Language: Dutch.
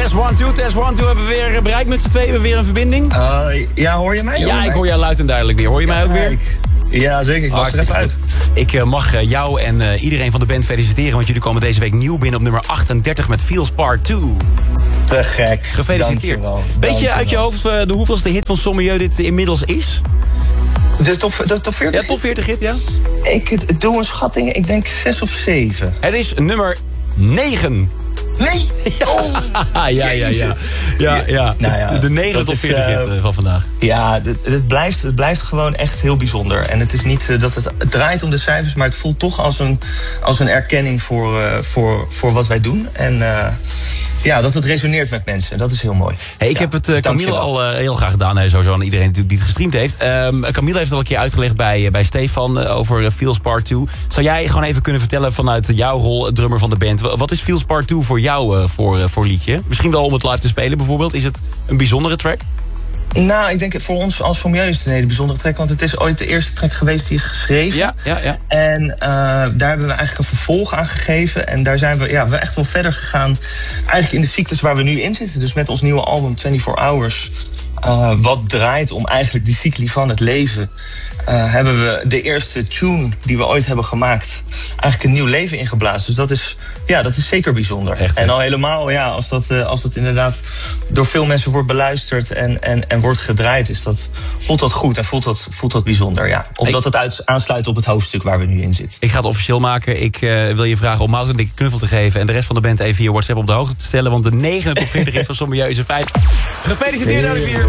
Test 1, 2, test 1, 2. Hebben we weer bereikt met z'n tweeën? Hebben we weer een verbinding? Ja, hoor je mij? Ja, ik hoor jou luid en duidelijk weer. Hoor je mij ook weer? Ja, zeker. Ik was er even uit. Ik mag jou en iedereen van de band feliciteren, want jullie komen deze week nieuw binnen op nummer 38 met Feels Part 2. Te gek. Gefeliciteerd. Weet je uit je hoofd de hoeveelste hit van Sommieu dit inmiddels is? De top 40? Ja, top 40 hit, ja. Ik doe een schatting, ik denk 6 of 7. Het is nummer 9. Nee! Oh. Ja. Nou ja, de 9 tot 40 hit van vandaag. Ja, het blijft gewoon echt heel bijzonder. En het is niet dat het draait om de cijfers, maar het voelt toch als een erkenning voor wat wij doen. En dat het resoneert met mensen. Dat is heel mooi. Hey, ik heb het Camille al heel graag gedaan. Sowieso aan iedereen natuurlijk die het gestreamd heeft. Camille heeft het al een keer uitgelegd bij Stefan over Feels Part 2. Zou jij gewoon even kunnen vertellen vanuit jouw rol, drummer van de band, wat is Feels Part 2 voor jou voor liedje? Misschien wel om het live te spelen bijvoorbeeld. Is het een bijzondere track? Nou, ik denk voor ons als Sommieu is het een hele bijzondere track. Want het is ooit de eerste track geweest die is geschreven. Ja. En daar hebben we eigenlijk een vervolg aan gegeven. En daar zijn we echt wel verder gegaan. Eigenlijk in de cyclus waar we nu in zitten. Dus met ons nieuwe album 24 Hours. Wat draait om eigenlijk die cycli van het leven. Hebben we de eerste tune die we ooit hebben gemaakt eigenlijk een nieuw leven ingeblazen. Dus dat is zeker bijzonder. Echt, en al helemaal, als dat inderdaad door veel mensen wordt beluisterd en wordt gedraaid, voelt dat goed en voelt dat bijzonder. Ja. Omdat het aansluit op het hoofdstuk waar we nu in zitten. Ik ga het officieel maken. Ik wil je vragen om Mout een dikke knuffel te geven en de rest van de band even via WhatsApp op de hoogte te stellen. Want de 9 tot 40 is van Sommieu is een feit. Gefeliciteerd, Olivier.